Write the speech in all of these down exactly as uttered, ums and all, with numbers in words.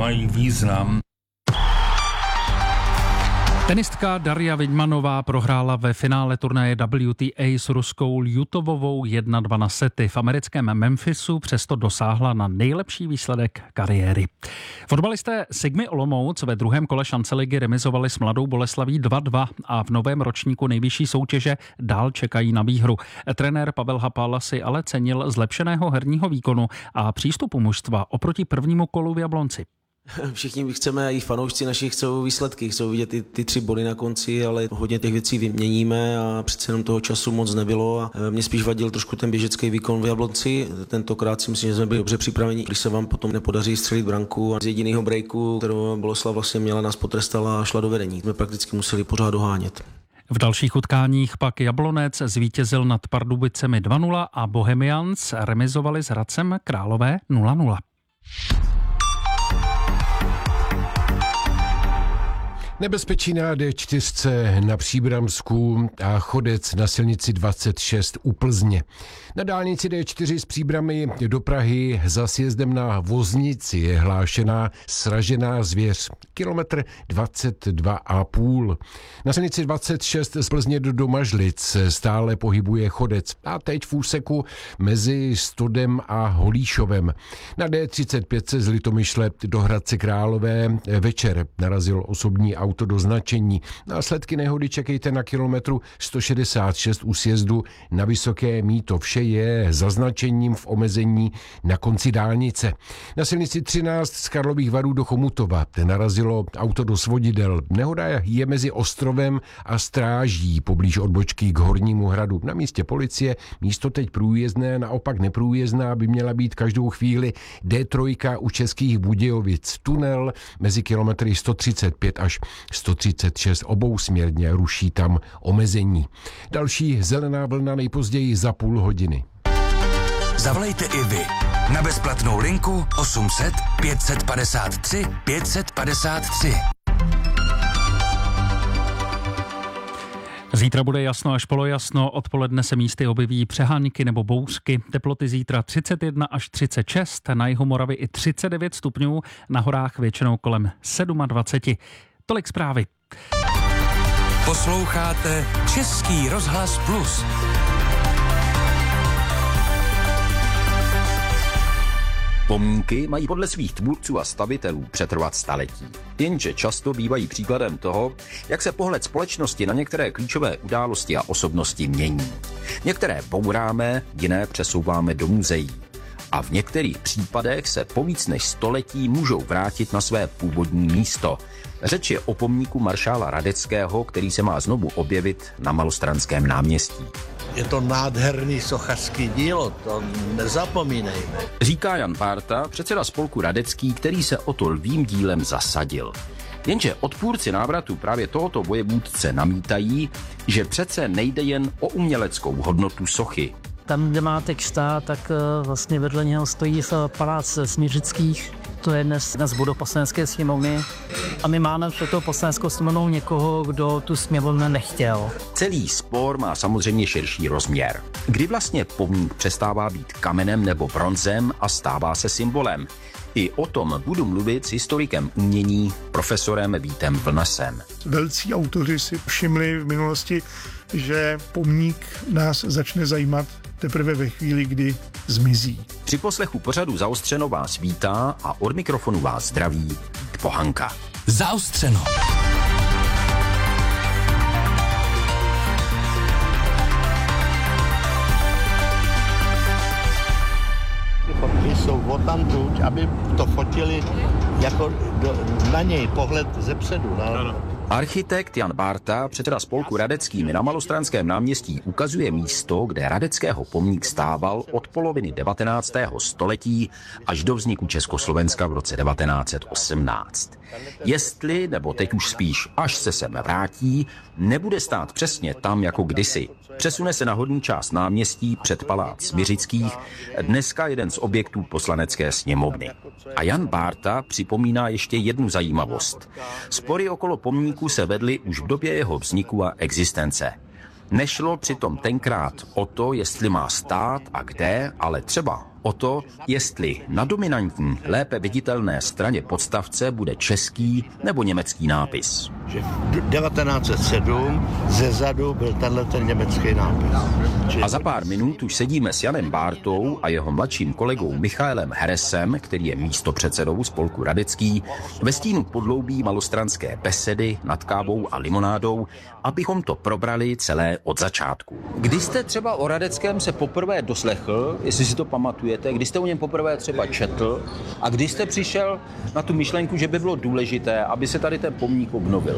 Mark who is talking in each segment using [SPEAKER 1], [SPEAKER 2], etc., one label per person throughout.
[SPEAKER 1] mají význam.
[SPEAKER 2] Tenistka Darja Vidmanová prohrála ve finále turnaje W T A s ruskou Ljutovovou jedna dva na sety. V americkém Memphisu přesto dosáhla na nejlepší výsledek kariéry. Fotbalisté Sigmy Olomouc ve druhém kole šanceligy remizovali s Mladou Boleslaví dva dva a v novém ročníku nejvyšší soutěže dál čekají na výhru. Trenér Pavel Hapal si ale cenil zlepšeného herního výkonu a přístupu mužstva oproti prvnímu kolu v Jablonci.
[SPEAKER 3] Všichni chceme, i fanoušci naši chcou výsledky, chcou vidět ty, ty tři body na konci, ale hodně těch věcí vyměníme a přece jenom toho času moc nebylo a mě spíš vadil trošku ten běžecký výkon v Jablonci. Tentokrát si myslím, že jsme byli dobře připraveni, když se vám potom nepodaří střelit branku a z jediného breaku, kterou Boleslav vlastně měla, nás potrestala a šla do vedení. Jsme prakticky museli pořád dohánět.
[SPEAKER 2] V dalších utkáních pak Jablonec zvítězil nad Pardubicemi dva nula a Bohemians remizovali s Hradcem Králové nula nula.
[SPEAKER 4] Nebezpečí na D čtyři na Příbramsku a chodec na silnici dvacet šest u Plzně. Na dálnici D čtyři z Příbramy do Prahy za sjezdem na Voznici je hlášená sražená zvěř. Kilometr dvacet dva a půl. Na silnici dvacet šest z Plzně do Domažlic stále pohybuje chodec. A teď v úseku mezi Stodem a Holíšovem. Na D třicet pět z Litomyšle do Hradce Králové večer narazil osobní auto do značení. Následky nehody čekejte na kilometru sto šedesát šest u sjezdu na Vysoké Mýto. Vše je zaznačením v omezení na konci dálnice. Na silnici třináct z Karlových Varů do Chomutova narazilo auto do svodidel. Nehoda je mezi Ostrovem a Stráží poblíž odbočky k Hornímu Hradu. Na místě policie místo teď průjezdné, naopak neprůjezdná by měla být každou chvíli D tři u Českých Budějovic. Tunel mezi kilometry sto třicet pět až sto třicet šest obousměrně ruší tam omezení. Další zelená vlna nejpozději za půl hodiny.
[SPEAKER 5] Zavolejte i vy na bezplatnou linku osm set pět set padesát tři pět set padesát tři.
[SPEAKER 2] Zítra bude jasno až polojasno, odpoledne se místy objeví přehánky nebo bouřky. Teploty zítra třicet jedna až třicet šest, na jihu Moravy i třicet devět stupňů, na horách většinou kolem dvacet sedm. Tolik zprávy.
[SPEAKER 5] Posloucháte Český rozhlas Plus.
[SPEAKER 6] Pomníky mají podle svých tvůrců a stavitelů přetrvat staletí. Jenže často bývají příkladem toho, jak se pohled společnosti na některé klíčové události a osobnosti mění. Některé bouráme, jiné přesouváme do muzeí. A v některých případech se po víc než století můžou vrátit na své původní místo. Řeč je o pomníku maršála Radeckého, který se má znovu objevit na Malostranském náměstí.
[SPEAKER 7] Je to nádherný sochařský dílo, to nezapomínejme.
[SPEAKER 6] Říká Jan Bárta, předseda spolku Radecký, který se o to lvým dílem zasadil. Jenže odpůrci návratu právě tohoto vojevůdce namítají, že přece nejde jen o uměleckou hodnotu sochy.
[SPEAKER 8] Tam, kde má teď štát, tak vlastně vedle něho stojí palác Směřických. To je dnes, dnes budova poslanecké sněmovny. A my máme před tou poslaneckou sněmovnou někoho, kdo tu sněmovnu nechtěl.
[SPEAKER 6] Celý spor má samozřejmě širší rozměr. Kdy vlastně pomník přestává být kamenem nebo bronzem a stává se symbolem? I o tom budu mluvit s historikem umění, profesorem Vítem Vlnasem.
[SPEAKER 9] Velcí autoři si všimli v minulosti, že pomník nás začne zajímat teprve ve chvíli, kdy zmizí.
[SPEAKER 6] Při poslechu pořadu Zaostřeno vás vítá a od mikrofonu vás zdraví Pohanka.
[SPEAKER 5] Zaostřeno.
[SPEAKER 7] Ty fotky jsou odtamtud, aby to fotili jako do, na něj pohled zepředu. No. No, no.
[SPEAKER 6] Architekt Jan Bárta, předseda spolku Radecký, na Malostranském náměstí ukazuje místo, kde Radeckého pomník stával od poloviny devatenáctého století až do vzniku Československa v roce devatenáct set osmnáct. Jestli, nebo teď už spíš až se sem vrátí, nebude stát přesně tam jako kdysi. Přesune se na horní část náměstí před palác Smiřických, dneska jeden z objektů poslanecké sněmovny. A Jan Bárta připomíná ještě jednu zajímavost. Spory okolo pomníku se vedly už v době jeho vzniku a existence. Nešlo přitom tenkrát o to, jestli má stát a kde, ale třeba o to, jestli na dominantní, lépe viditelné straně podstavce bude český nebo německý nápis.
[SPEAKER 7] V devatenáct set sedm ze zadu byl tenhle ten německý nápis.
[SPEAKER 6] A za pár minut už sedíme s Janem Bártou a jeho mladším kolegou Michaelem Heresem, který je místopředsedou spolku Radecký, ve stínu podloubí malostranské besedy nad kávou a limonádou, abychom to probrali celé od začátku. Kdy jste třeba o Radeckém se poprvé doslechl, jestli si to pamatujete, kdy jste o něm poprvé třeba četl a kdy jste přišel na tu myšlenku, že by bylo důležité, aby se tady ten pomník obnovil?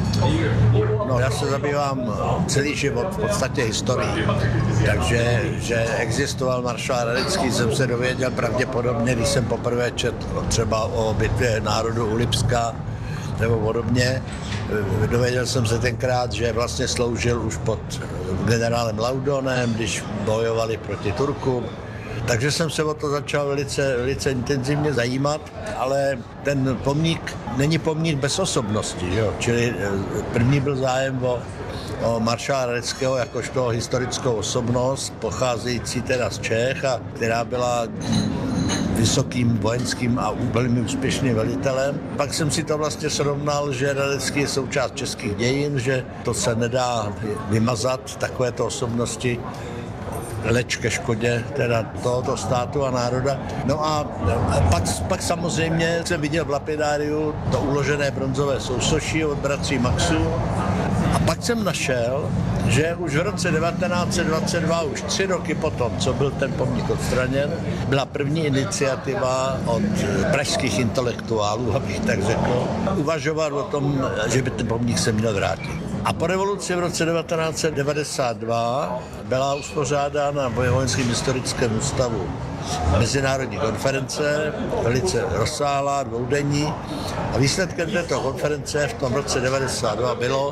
[SPEAKER 7] No, já se zabývám celý život v podstatě historií, takže že existoval maršál Radecký, jsem se dověděl pravděpodobně, když jsem poprvé četl třeba o bitvě národu u Lipska nebo podobně. Dověděl jsem se tenkrát, že vlastně sloužil už pod generálem Laudonem, když bojovali proti Turkům. Takže jsem se o to začal velice, velice intenzivně zajímat, ale ten pomník není pomník bez osobnosti, že jo? Čili první byl zájem o, o maršála Radeckého jakožto historickou osobnost, pocházející teda z Čech a která byla vysokým vojenským a velmi úspěšným velitelem. Pak jsem si to vlastně srovnal, že Radecký je součást českých dějin, že to se nedá vymazat, takovéto osobnosti, leč ke škodě teda tohoto státu a národa. No a pak, pak samozřejmě jsem viděl v lapidáriu to uložené bronzové sousoší od bratří Maxů a pak jsem našel, že už v roce devatenáct set dvacet dva, už tři roky potom, co byl ten pomník odstraněn, byla první iniciativa od pražských intelektuálů, abych tak řekl, uvažovat o tom, že by ten pomník se měl vrátit. A po revoluci v roce devatenáct set devadesát dva byla uspořádána v Vojenském historickém ústavu mezinárodní konference, velice rozsáhlá, dvoudenní. A výsledkem této konference v tom roce devadesát dva bylo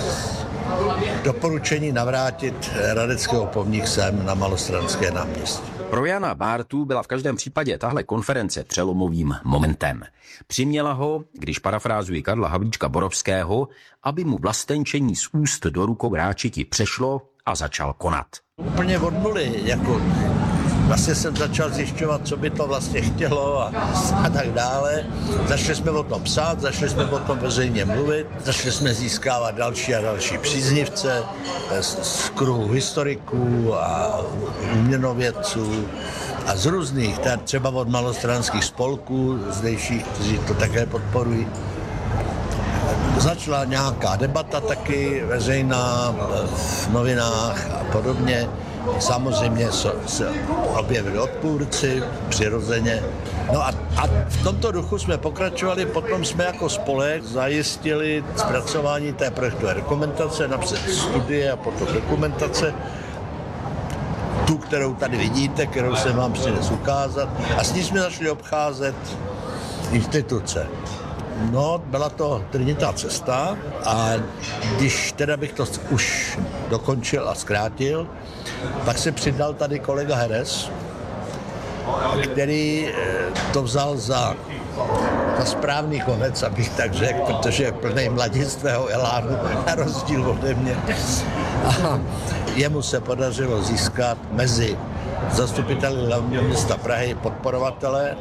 [SPEAKER 7] doporučení navrátit Radeckého pomník sem na Malostranské náměstí.
[SPEAKER 6] Pro Jana Bártu byla v každém případě tahle konference přelomovým momentem. Přiměla ho, když parafrázuji Karla Havlíčka Borovského, aby mu vlastenčení z úst do rukou ráčiti přešlo a začal konat.
[SPEAKER 7] Úplně od nuly, jako vlastně jsem začal zjišťovat, co by to vlastně chtělo a, a tak dále. Začali jsme o tom psát, začali jsme o tom veřejně mluvit, začali jsme získávat další a další příznivce z, z kruhu historiků a uměnovědců a z různých, třeba od malostranských spolků zdejších, kteří to také podporují. Začala nějaká debata taky veřejná v novinách a podobně. Samozřejmě se objevili odpůrci, přirozeně. No a, a v tomto duchu jsme pokračovali, potom jsme jako spolek zajistili zpracování té projektové dokumentace, napřed studie a potom dokumentace, tu, kterou tady vidíte, kterou jsem vám přines ukázat. A s ní jsme začali obcházet instituce. No, byla to trnitá cesta a když teda bych to už dokončil a zkrátil, tak se přidal tady kolega Heres, který to vzal za, za správný konec, abych tak řekl, protože je plný mladistvého elánu, na rozdíl ode mě. A jemu se podařilo získat mezi zastupiteli hlavního města Prahy podporovatele,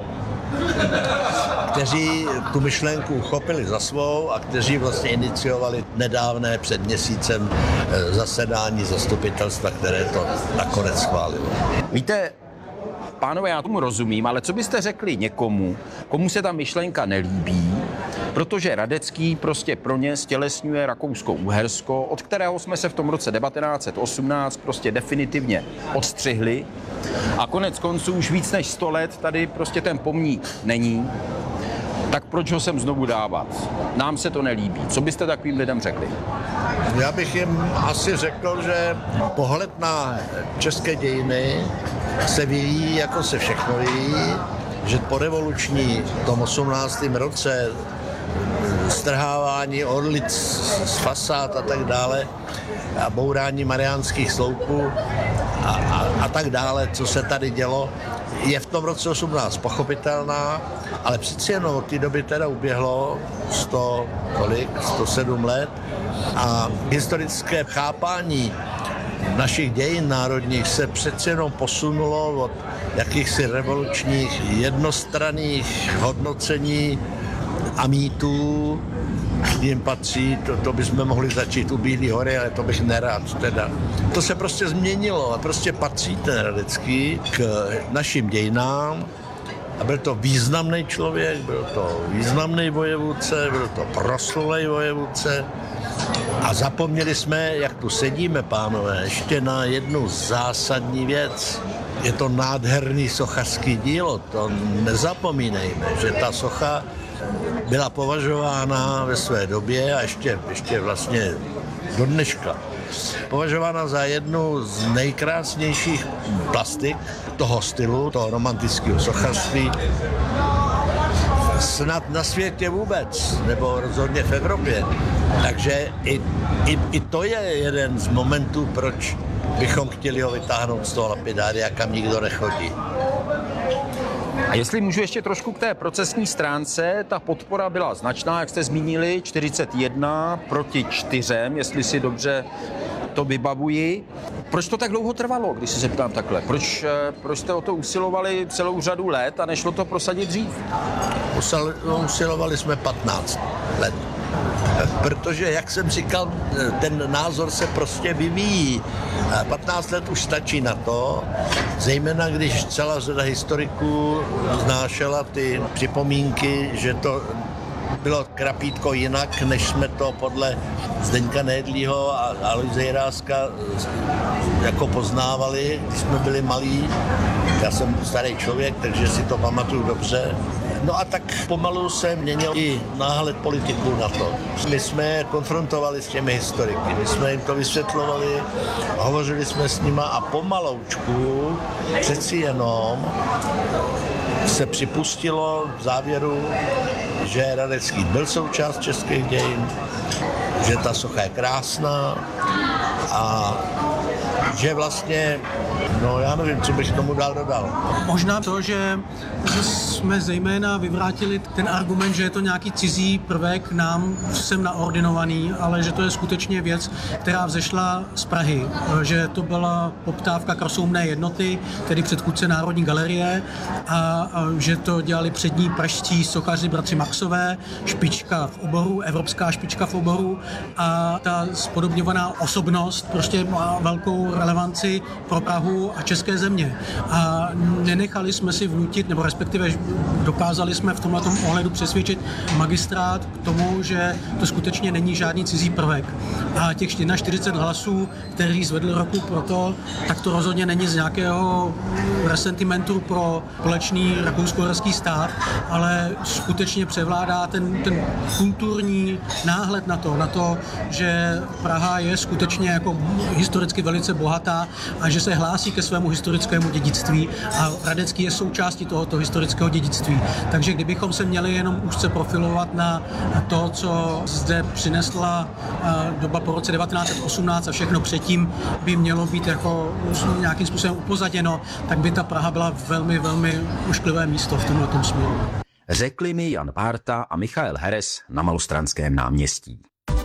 [SPEAKER 7] kteří tu myšlenku uchopili za svou a kteří vlastně iniciovali nedávné před měsícem zasedání zastupitelstva, které to nakonec schválilo.
[SPEAKER 6] Víte, pánové, já tomu rozumím, ale co byste řekli někomu, komu se ta myšlenka nelíbí, protože Radecký prostě pro ně stělesňuje Rakousko-Uhersko, od kterého jsme se v tom roce devatenáct set osmnáct prostě definitivně odstřihli a konec konců už víc než sto let tady prostě ten pomník není, tak proč ho sem znovu dávat? Nám se to nelíbí. Co byste takovým lidem řekli?
[SPEAKER 7] Já bych jim asi řekl, že pohled na české dějiny se vyvíjí, jako se všechno vyvíjí, že po revoluční v tom osmnáctém roce strhávání orlic z fasád a tak dále a bourání mariánských sloupů a, a, a tak dále, co se tady dělo, je v tom roce osmnáct pochopitelná, ale přeci jenom od té doby teda uběhlo sto, kolik, sto sedm let a historické chápání našich dějin národních se přece jenom posunulo od jakýchsi revolučních jednostranných hodnocení a mýtů, k ním patří, to, to bychom mohli začít u Bílé hory, ale to bych nerad teda. To se prostě změnilo a prostě patří ten Radecký k našim dějinám a byl to významný člověk, byl to významný vojevůdce, byl to proslulý vojevůdce a zapomněli jsme, jak tu sedíme, pánové, ještě na jednu zásadní věc. Je to nádherný sochařský dílo, to nezapomínejme, že ta socha byla považována ve své době a ještě, ještě vlastně do dneška považována za jednu z nejkrásnějších plastik toho stylu, toho romantického sochařství snad na světě vůbec, nebo rozhodně v Evropě. Takže i, i, i to je jeden z momentů, proč bychom chtěli ho vytáhnout z toho lapidária, kam nikdo nechodí.
[SPEAKER 6] A jestli můžu ještě trošku k té procesní stránce, ta podpora byla značná, jak jste zmínili, čtyřicet jedna proti čtyřem, jestli si dobře to vybavuji. Proč to tak dlouho trvalo, když se zeptám takhle? Proč, proč jste o to usilovali celou řadu let a nešlo to prosadit dřív?
[SPEAKER 7] Usilovali jsme patnáct let. Protože, jak jsem říkal, ten názor se prostě vyvíjí. patnáct let už stačí na to, zejména když celá řada historiků znášela ty připomínky, že to bylo krapítko jinak, než jsme to podle Zdeňka Nejedlýho a Aloise Jiráska jako poznávali, když jsme byli malí. Já jsem starý člověk, takže si to pamatuju dobře. No a tak pomalu se měnil i náhled politiků na to. My jsme konfrontovali s těmi historiky, my jsme jim to vysvětlovali, hovořili jsme s nima a pomaloučku přeci jenom se připustilo v závěru, že Radecký byl součást českých dějin, že ta socha je krásná a že vlastně, no já nevím, co bych tomu dál dodal.
[SPEAKER 1] Možná to, že, že jsme zejména vyvrátili ten argument, že je to nějaký cizí prvek nám sem naordinovaný, ale že to je skutečně věc, která vzešla z Prahy. Že to byla poptávka krasoumné jednoty, tedy předchůdce Národní galerie a, a že to dělali přední pražští sochaři bratři Maxové, špička v oboru, evropská špička v oboru a ta spodobňovaná osobnost prostě má velkou relevanci pro Prahu a české země. A nenechali jsme si vnutit, nebo respektive dokázali jsme v tomto ohledu přesvědčit magistrát k tomu, že to skutečně není žádný cizí prvek. A těch čtyřicet hlasů, který zvedl roku pro to, tak to rozhodně není z nějakého resentimentu pro společný rakousko-uherský stát, ale skutečně převládá ten, ten kulturní náhled na to, na to, že Praha je skutečně jako historicky velice bohatá a že se hlásí ke svému historickému dědictví a Radecký je součástí tohoto historického dědictví. Takže kdybychom se měli jenom úzce profilovat na to, co zde přinesla doba po roce devatenáct set osmnáct a všechno předtím by mělo být jako nějakým způsobem upozaděno, tak by ta Praha byla velmi, velmi ošklivé místo v tomto směru.
[SPEAKER 6] Řekli mi Jan Bárta a Michael Heres na Malostranském náměstí.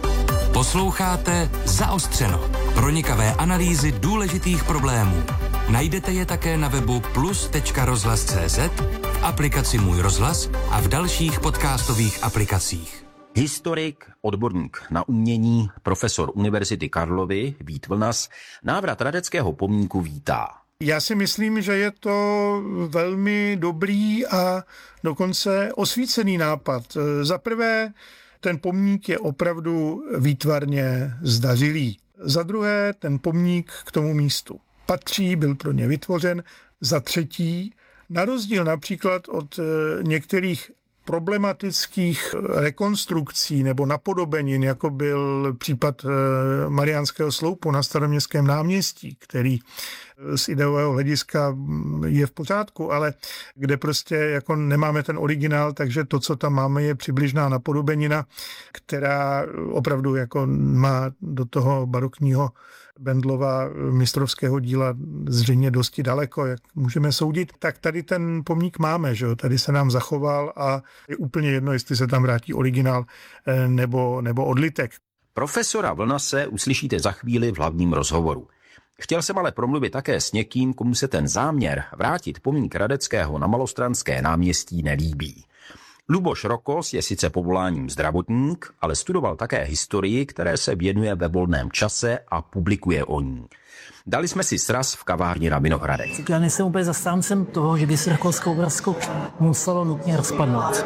[SPEAKER 5] Posloucháte Zaostřeno. Pronikavé analýzy důležitých problémů. Najdete je také na webu plus tečka rozhlas tečka cé zet, v aplikaci Můj rozhlas a v dalších podcastových aplikacích.
[SPEAKER 6] Historik, odborník na umění, profesor Univerzity Karlovy Vít Vlnas návrat Radeckého pomníku vítá.
[SPEAKER 9] Já si myslím, že je to velmi dobrý a dokonce osvícený nápad. Za prvé, ten pomník je opravdu výtvarně zdařilý. Za druhé, ten pomník k tomu místu patří, byl pro ně vytvořen. Za třetí, na rozdíl například od některých problematických rekonstrukcí nebo napodobenin, jako byl případ Mariánského sloupu na Staroměstském náměstí, který z ideového hlediska je v pořádku, ale kde prostě jako nemáme ten originál, takže to, co tam máme, je přibližná napodobenina, která opravdu jako má do toho barokního Bendlova mistrovského díla zřejmě dosti daleko, jak můžeme soudit, tak tady ten pomník máme, že jo? Tady se nám zachoval a je úplně jedno, jestli se tam vrátí originál nebo, nebo odlitek.
[SPEAKER 6] Profesora Vlnase uslyšíte za chvíli v hlavním rozhovoru. Chtěl jsem ale promluvit také s někým, komu se ten záměr vrátit pomník Radeckého na Malostranské náměstí nelíbí. Luboš Rokos je sice povoláním zdravotník, ale studoval také historii, které se věnuje ve volném čase a publikuje o ní. Dali jsme si sraz v kavárně na Vinohradech.
[SPEAKER 8] Já nejsem úplně zastáncem toho, že by se Rakousko-Uhersko muselo nutně rozpadnout.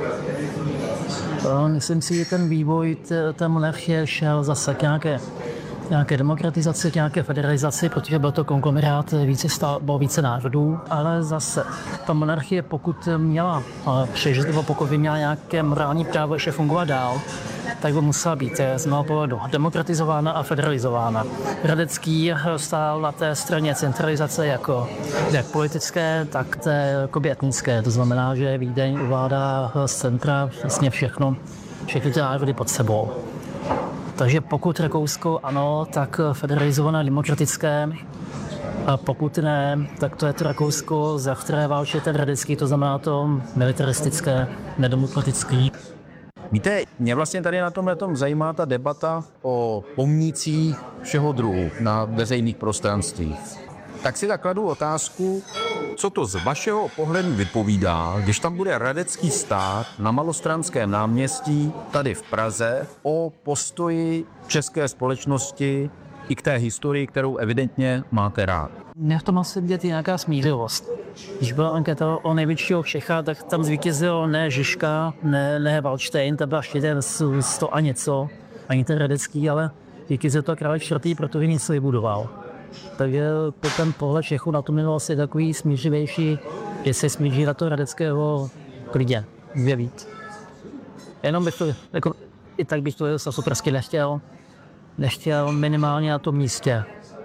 [SPEAKER 8] Myslím si, že ten vývoj té monarchie šel zase k nějaké, nějaké demokratizaci, k nějaké federalizaci, protože byl to konglomerát více, stál, bylo více národů, ale zase ta monarchie, pokud měla přežít, nebo pokud by měla nějaké morální právo ještě fungovat dál, tak by musela být z mého pohledu demokratizována a federalizována. Radecký stál na té straně centralizace jako jak politické, tak té jako etnické. To znamená, že Vídeň ovládá z centra vlastně všechno, všechny ty národy pod sebou. Takže pokud Rakousko ano, tak federalizované demokratické, a pokud ne, tak to je to Rakousko, za které válčí ten Radecký, to znamená to militaristické, nedemokratický.
[SPEAKER 6] Víte, mě vlastně tady na tomhle tom zajímá ta debata o pomnících všeho druhu na veřejných prostranstvích. Tak si tak kladu otázku, co to z vašeho pohledu vypovídá, když tam bude Radecký stát na Malostranském náměstí, tady v Praze, o postoji české společnosti i k té historii, kterou evidentně máte rád.
[SPEAKER 8] Mě v tom asi vidět nějaká smířivost. Když byla anketa o největšího Čecha, tak tam zvítězil ne Žižka, ne, ne Valdštejn, to byl ještě ten sto a něco, ani ten Radecký, ale zvítězil to Král čtvrtý, protože něco vybudoval. Takže ten pohled Čechů na tu minulost je takový smířivější, že se smíří na to Radeckého klidně, dvě víc. Jenom bych to, jako, i tak bych to zase prostě nechtěl, nechtěl minimálně na tom místě.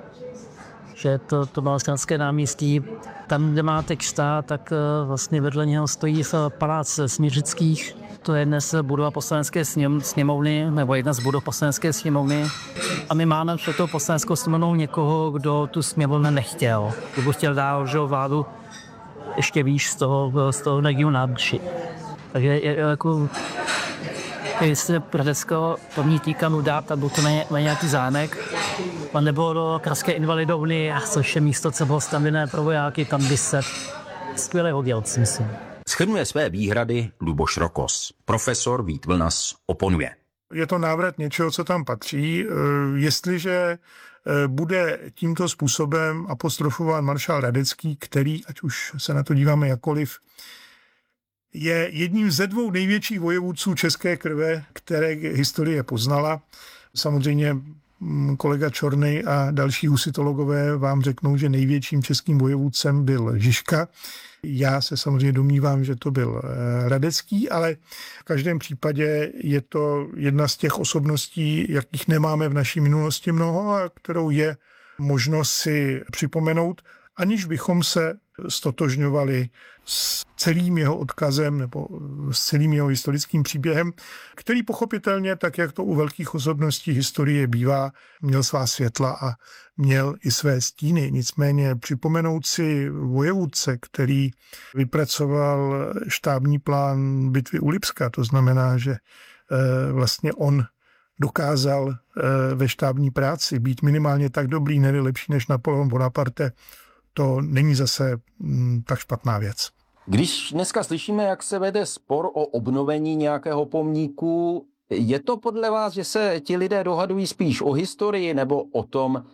[SPEAKER 8] Že to, to Malostranské náměstí, tam, kde má teď stát, tak vlastně vedle něho stojí palác Směřických. To je dnes budova poslanecké sněmovny, nebo jedna z budov poslanecké sněmovny. A my máme před tou poslaneckou sněmovnou někoho, kdo tu sněmovnu nechtěl. Kdo chtěl dál, že vládu ještě výš z toho, z toho regionu nábři. Takže je, jako, jestli Radeckého pamětníka mu dát, tak byl to na nějaký zámek, nebo do Krajské invalidovny, což je místo, co bylo stavěné pro vojáky, tam by se skvěle hodil, myslím.
[SPEAKER 6] Shrnuje své výhrady Luboš Rokos. Profesor Vít Vlnas oponuje.
[SPEAKER 9] Je to návrat něčeho, co tam patří. Jestliže bude tímto způsobem apostrofován maršál Radecký, který, ať už se na to díváme jakkoliv, je jedním ze dvou největších vojevůdců české krve, které historie poznala. Samozřejmě kolega Čornej a další husitologové vám řeknou, že největším českým vojevůdcem byl Žižka. Já se samozřejmě domnívám, že to byl Radecký, ale v každém případě je to jedna z těch osobností, jakých nemáme v naší minulosti mnoho a kterou je možno si připomenout, aniž bychom se stotožňovali s celým jeho odkazem nebo s celým jeho historickým příběhem, který pochopitelně, tak jak to u velkých osobností historie bývá, měl svá světla a měl i své stíny. Nicméně připomenout si vojevůdce, který vypracoval štábní plán bitvy u Lipska, to znamená, že vlastně on dokázal ve štábní práci být minimálně tak dobrý, ne lepší než Napoleon Bonaparte, to není zase m, tak špatná věc.
[SPEAKER 6] Když dneska slyšíme, jak se vede spor o obnovení nějakého pomníku, je to podle vás, že se ti lidé dohadují spíš o historii nebo o tom,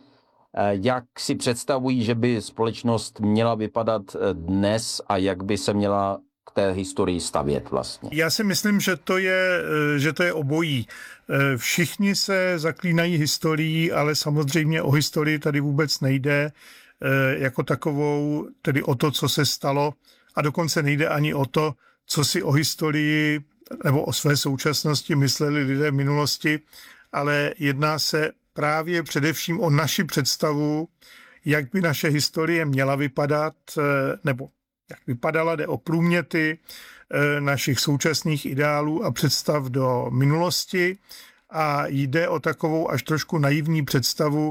[SPEAKER 6] jak si představují, že by společnost měla vypadat dnes a jak by se měla k té historii stavět vlastně?
[SPEAKER 9] Já si myslím, že to je, že to je obojí. Všichni se zaklínají historií, ale samozřejmě o historii tady vůbec nejde jako takovou, tedy o to, co se stalo, a dokonce nejde ani o to, co si o historii nebo o své současnosti mysleli lidé v minulosti, ale jedná se právě především o naši představu, jak by naše historie měla vypadat, nebo jak vypadala, jde o průměty našich současných ideálů a představ do minulosti a jde o takovou až trošku naivní představu,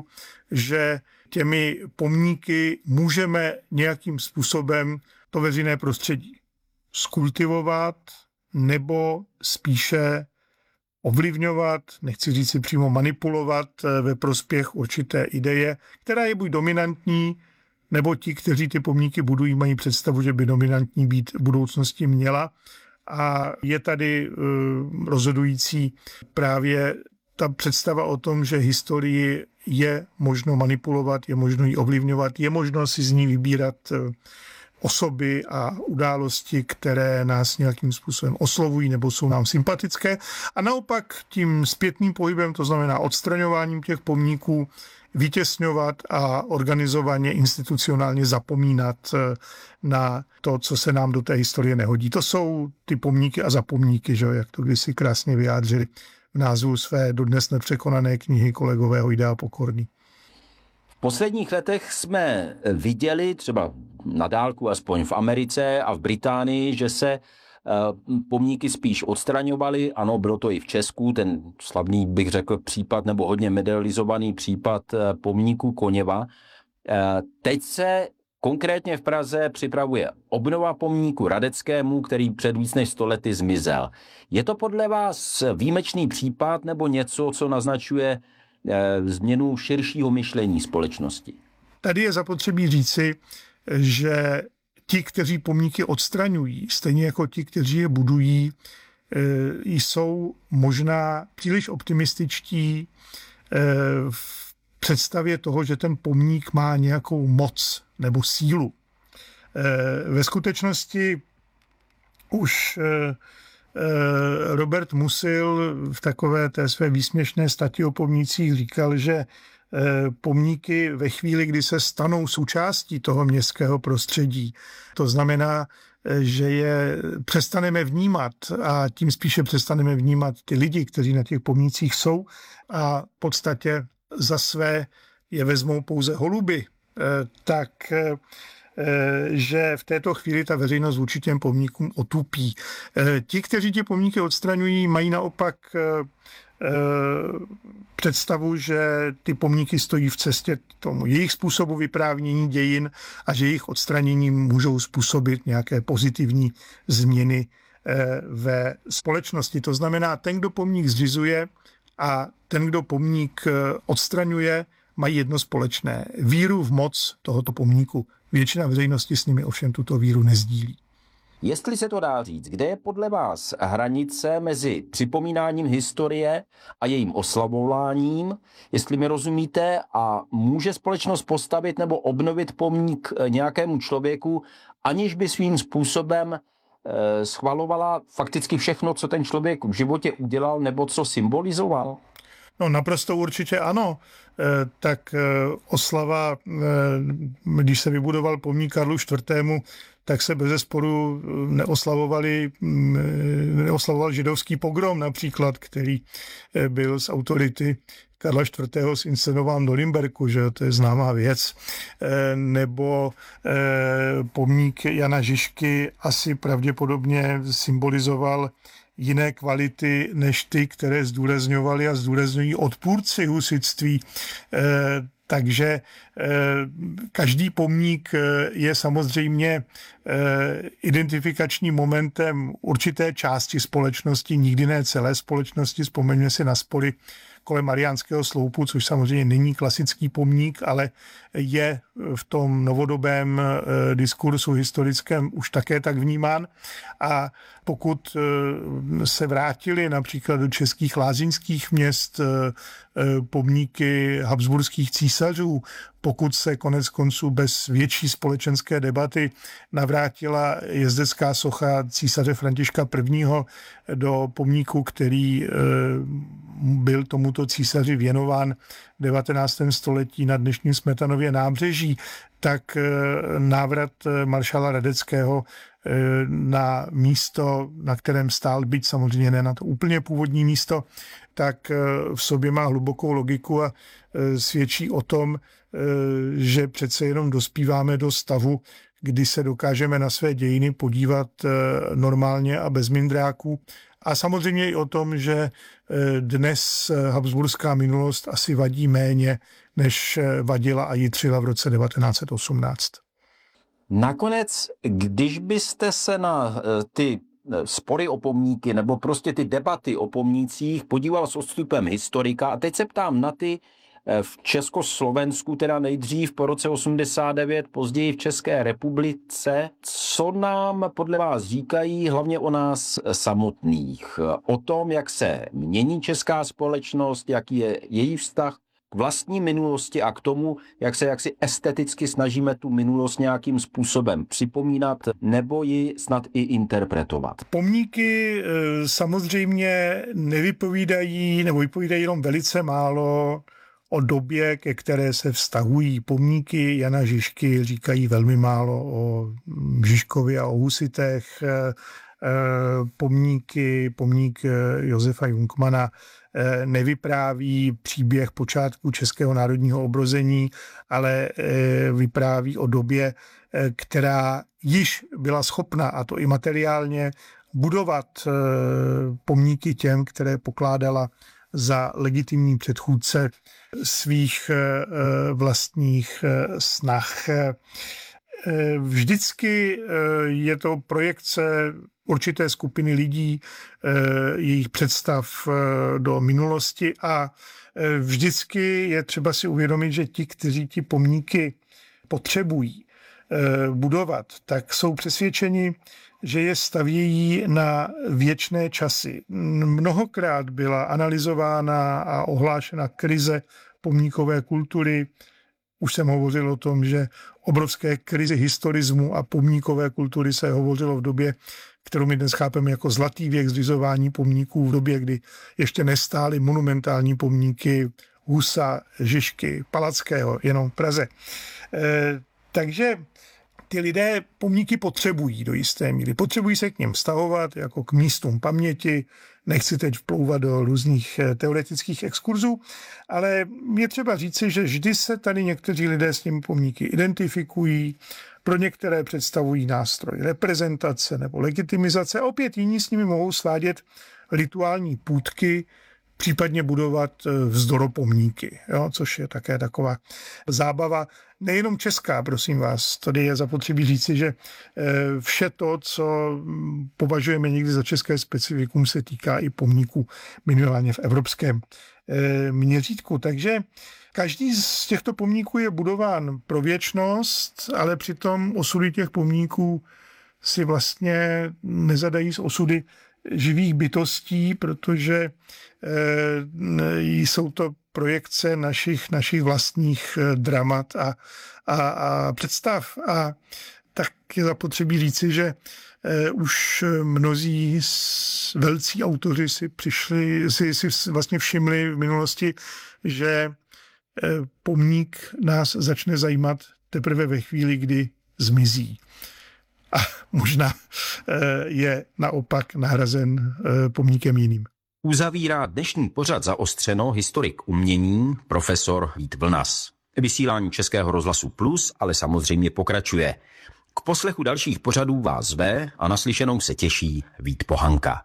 [SPEAKER 9] že těmi pomníky můžeme nějakým způsobem to veřejné prostředí skultivovat nebo spíše ovlivňovat, nechci říct si přímo manipulovat ve prospěch určité ideje, která je buď dominantní, nebo ti, kteří ty pomníky budují, mají představu, že by dominantní být v budoucnosti měla. A je tady uh, rozhodující právě ta představa o tom, že historii je možno manipulovat, je možno ji ovlivňovat, je možno si z ní vybírat uh, osoby a události, které nás nějakým způsobem oslovují nebo jsou nám sympatické. A naopak tím zpětným pohybem, to znamená odstraňováním těch pomníků, vytěsňovat a organizovaně, institucionálně zapomínat na to, co se nám do té historie nehodí. To jsou ty pomníky a zapomníky, že? Jak to kdysi krásně vyjádřili v názvu své dodnes nepřekonané knihy kolegové Hojda a Pokorný.
[SPEAKER 6] V posledních letech jsme viděli, třeba na dálku, aspoň v Americe a v Británii, že se pomníky spíš odstraňovaly. Ano, bylo to i v Česku, ten slavný, bych řekl, případ nebo hodně medializovaný případ pomníku Koněva. Teď se konkrétně v Praze připravuje obnova pomníku Radeckému, který před víc než sto lety zmizel. Je to podle vás výjimečný případ nebo něco, co naznačuje změnu širšího myšlení společnosti?
[SPEAKER 9] Tady je zapotřebí říci, že ti, kteří pomníky odstraňují, stejně jako ti, kteří je budují, jsou možná příliš optimističtí v představě toho, že ten pomník má nějakou moc nebo sílu. Ve skutečnosti už Robert Musil v takové té své výsměšné stati o pomnících říkal, že pomníky ve chvíli, kdy se stanou součástí toho městského prostředí, to znamená, že je přestaneme vnímat a tím spíše přestaneme vnímat ty lidi, kteří na těch pomnících jsou a v podstatě za své je vezmou pouze holuby, tak že v této chvíli ta veřejnost vůči těm pomníkům otupí. Ti, kteří ty pomníky odstraňují, mají naopak představu, že ty pomníky stojí v cestě tomu jejich způsobu vyprávění dějin a že jejich odstranění můžou způsobit nějaké pozitivní změny ve společnosti. To znamená, ten, kdo pomník zřizuje a ten, kdo pomník odstraňuje, mají jedno společné. Víru v moc tohoto pomníku. Většina veřejnosti s nimi ovšem tuto víru nezdílí.
[SPEAKER 6] Jestli se to dá říct, kde je podle vás hranice mezi připomínáním historie a jejím oslavováním, jestli mi rozumíte, a může společnost postavit nebo obnovit pomník nějakému člověku, aniž by svým způsobem eh, schvalovala fakticky všechno, co ten člověk v životě udělal nebo co symbolizoval?
[SPEAKER 9] No naprosto určitě ano. Tak oslava, když se vybudoval pomník Karlu čtvrtému, tak se bezesporu neoslavovali, neoslavoval židovský pogrom například, který byl z autority Karla čtvrtého zinscenován v Norimberku, že to je známá věc, nebo pomník Jana Žižky asi pravděpodobně symbolizoval jiné kvality než ty, které zdůrazňovali a zdůrazňují odpůrci husitství. Takže každý pomník je samozřejmě identifikačním momentem určité části společnosti, nikdy ne celé společnosti. Vzpomeňme si na spory kolem Mariánského sloupu, což samozřejmě není klasický pomník, ale je v tom novodobém diskursu historickém už také tak vnímán. A pokud se vrátili například do českých lázeňských měst pomníky habsburských císařů, pokud se konec konců bez větší společenské debaty navrátila jezdecká socha císaře Františka I. do pomníku, který byl tomuto císaři věnován v devatenáctém století na dnešním Smetanově nábřeží, tak návrat maršala Radeckého na místo, na kterém stál, byť samozřejmě ne na to úplně původní místo, tak v sobě má hlubokou logiku a svědčí o tom, že přece jenom dospíváme do stavu, kdy se dokážeme na své dějiny podívat normálně a bez mindráků. A samozřejmě i o tom, že dnes habsburská minulost asi vadí méně, než vadila a jitřila v roce devatenáct set osmnáct.
[SPEAKER 6] Nakonec, když byste se na ty spory o pomníky nebo prostě ty debaty o pomnících podíval s odstupem historika a teď se ptám na ty v Československu, teda nejdřív po roce osmdesát devět, později v České republice. Co nám podle vás říkají hlavně o nás samotných? O tom, jak se mění česká společnost, jaký je její vztah k vlastní minulosti a k tomu, jak se jaksi esteticky snažíme tu minulost nějakým způsobem připomínat nebo ji snad i interpretovat.
[SPEAKER 9] Pomníky samozřejmě nevypovídají nebo vypovídají jenom velice málo o době, ke které se vztahují. Pomníky Jana Žižky říkají velmi málo o Žižkovi a o husitech. Pomníky, pomník Josefa Junkmana nevypráví příběh počátku českého národního obrození, ale vypráví o době, která již byla schopna, a to i materiálně, budovat pomníky těm, které pokládala za legitimní předchůdce svých vlastních snah. Vždycky je to projekce určité skupiny lidí, jejich představ do minulosti a vždycky je třeba si uvědomit, že ti, kteří ti pomníky potřebují budovat, tak jsou přesvědčeni, že je stavějí na věčné časy. Mnohokrát byla analyzována a ohlášena krize pomníkové kultury. Už jsem hovořil o tom, že obrovské krizi historismu a pomníkové kultury se hovořilo v době, kterou my dnes chápeme jako zlatý věk zřizování pomníků, v době, kdy ještě nestály monumentální pomníky Husa, Žižky, Palackého, jenom v Praze. E, takže ty lidé pomníky potřebují do jisté míry. Potřebují se k nim vztahovat jako k místům paměti. Nechci teď vplouvat do různých teoretických exkurzů, ale je třeba říci, že vždy se tady někteří lidé s těmi pomníky identifikují. Pro některé představují nástroj reprezentace nebo legitimizace. Opět jiní s nimi mohou svádět rituální půtky, případně budovat vzdoropomníky, jo, což je také taková zábava. Nejenom česká, prosím vás, tady je zapotřebí říci, že vše to, co považujeme někdy za české specifikum, se týká i pomníků minimálně v evropském měřítku. Takže každý z těchto pomníků je budován pro věčnost, ale přitom osudy těch pomníků si vlastně nezadají z osudy živých bytostí, protože e, jsou to projekce našich, našich vlastních dramat a, a, a představ. A tak je zapotřebí říci, že e, už mnozí velcí autoři si přišli, si, si vlastně všimli v minulosti, že e, pomník nás začne zajímat teprve ve chvíli, kdy zmizí. A možná je naopak nahrazen pomníkem jiným.
[SPEAKER 6] Uzavírá dnešní pořad Zaostřeno historik umění profesor Vít Vlnas. Vysílání Českého rozhlasu Plus ale samozřejmě pokračuje. K poslechu dalších pořadů vás zve a naslyšenou se těší Vít Pohanka.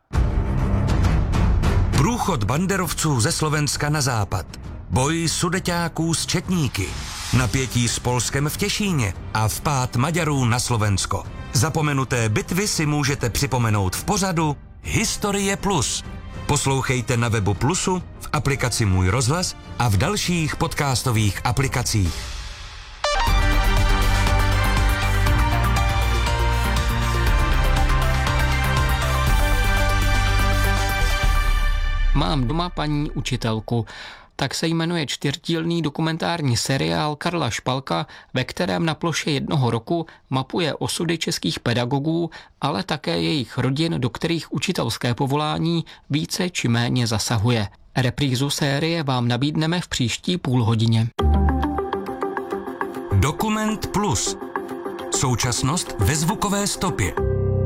[SPEAKER 5] Průchod banderovců ze Slovenska na západ. Boj sudeťáků s četníky. Napětí s Polskem v Těšíně a vpád Maďarů na Slovensko. Zapomenuté bitvy si můžete připomenout v pořadu Historie Plus. Poslouchejte na webu Plusu, v aplikaci Můj rozhlas a v dalších podcastových aplikacích.
[SPEAKER 10] Mám doma paní učitelku. Tak se jmenuje čtyřdílný dokumentární seriál Karla Špalka, ve kterém na ploše jednoho roku mapuje osudy českých pedagogů, ale také jejich rodin, do kterých učitelské povolání více či méně zasahuje. Reprízu série vám nabídneme v příští půlhodině.
[SPEAKER 5] Dokument Plus. Současnost ve zvukové stopě.